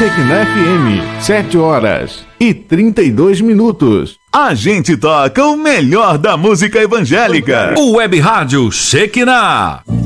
Shekinah FM, 7h32. A gente toca o melhor da música evangélica. O Web Rádio Shekinah.